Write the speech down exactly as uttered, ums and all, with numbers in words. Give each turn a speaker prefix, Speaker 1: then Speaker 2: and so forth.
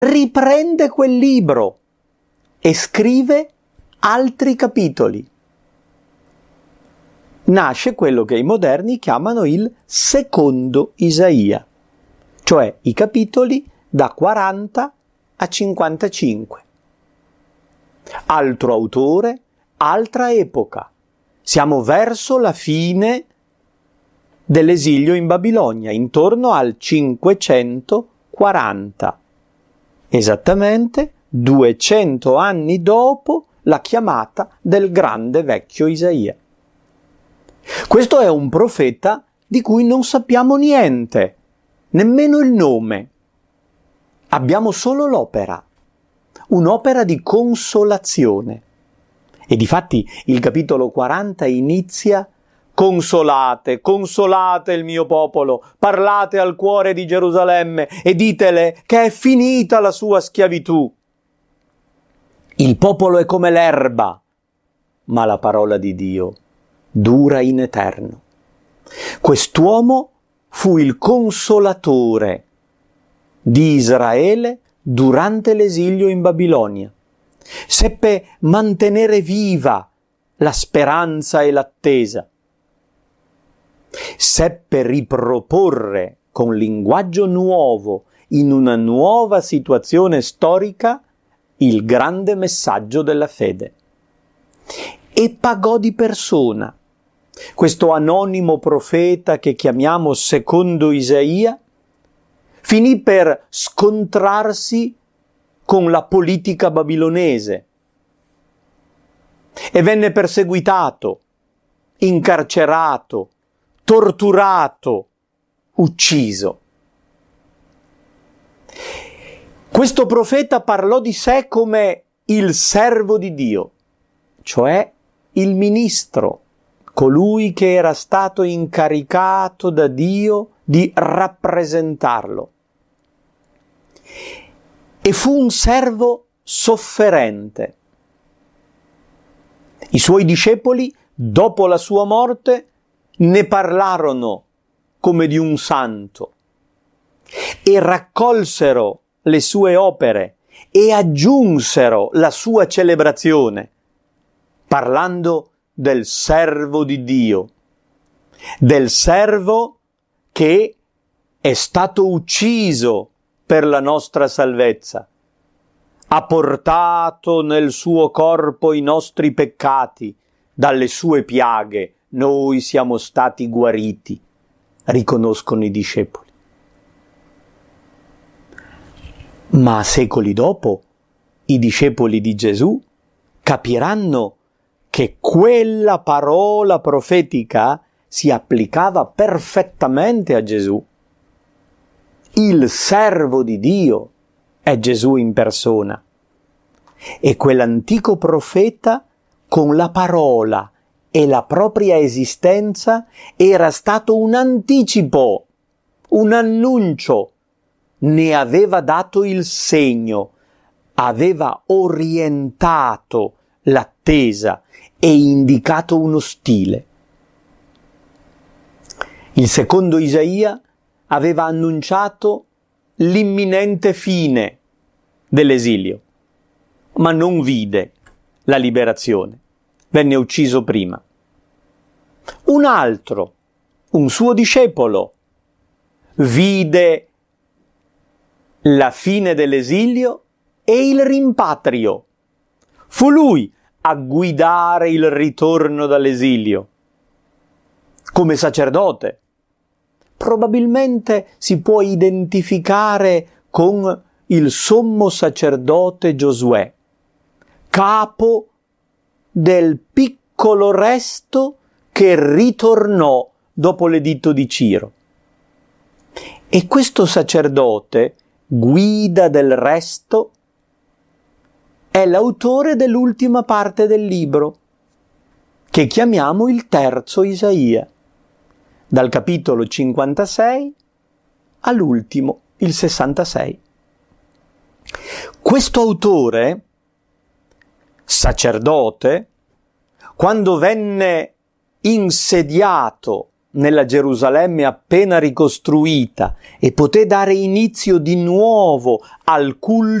Speaker 1: riprende quel libro e scrive altri capitoli. Nasce quello che i moderni chiamano il secondo Isaia, cioè i capitoli da quaranta a cinquantacinque. Altro autore, altra epoca. Siamo verso la fine dell'esilio in Babilonia, intorno al cinquecentoquaranta, esattamente duecento anni dopo la chiamata del grande vecchio Isaia. Questo è un profeta di cui non sappiamo niente, nemmeno il nome. Abbiamo solo l'opera, un'opera di consolazione. E difatti il capitolo quaranta inizia: consolate, consolate il mio popolo, parlate al cuore di Gerusalemme e ditele che è finita la sua schiavitù. Il popolo è come l'erba, ma la parola di Dio dura in eterno. Quest'uomo fu il consolatore di Israele durante l'esilio in Babilonia. Seppe mantenere viva la speranza e l'attesa. Seppe riproporre con linguaggio nuovo, in una nuova situazione storica, il grande messaggio della fede. E pagò di persona. Questo anonimo profeta che chiamiamo secondo Isaia finì per scontrarsi con la politica babilonese e venne perseguitato, incarcerato, torturato, ucciso. Questo profeta parlò di sé come il servo di Dio, cioè il ministro, colui che era stato incaricato da Dio di rappresentarlo. E fu un servo sofferente. I suoi discepoli, dopo la sua morte, ne parlarono come di un santo e raccolsero le sue opere e aggiunsero la sua celebrazione, parlando del servo di Dio, del servo che è stato ucciso per la nostra salvezza, ha portato nel suo corpo i nostri peccati, dalle sue piaghe noi siamo stati guariti, riconoscono i discepoli. Ma secoli dopo, i discepoli di Gesù capiranno che quella parola profetica si applicava perfettamente a Gesù. Il servo di Dio è Gesù in persona. E quell'antico profeta, con la parola e la propria esistenza, era stato un anticipo, un annuncio, ne aveva dato il segno, aveva orientato l'attesa e indicato uno stile. Il secondo Isaia aveva annunciato l'imminente fine dell'esilio, ma non vide la liberazione. Venne ucciso prima. Un altro, un suo discepolo, vide la fine dell'esilio e il rimpatrio. Fu lui a guidare il ritorno dall'esilio. Come sacerdote, probabilmente si può identificare con il sommo sacerdote Giosuè, capo del piccolo resto che ritornò dopo l'editto di Ciro. E questo sacerdote, guida del resto, è l'autore dell'ultima parte del libro, che chiamiamo il terzo Isaia, dal capitolo cinquantasei all'ultimo, il sessantasei. Questo autore, sacerdote, quando venne insediato nella Gerusalemme appena ricostruita e poté dare inizio di nuovo al culto